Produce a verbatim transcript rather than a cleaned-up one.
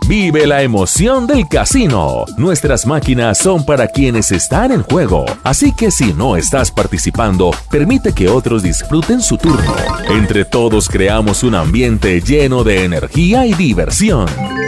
Vive la emoción del casino. Nuestras máquinas son para quienes están en juego, así que si no estás participando, permite que otros disfruten su turno. Entre todos creamos un ambiente lleno de energía y diversión.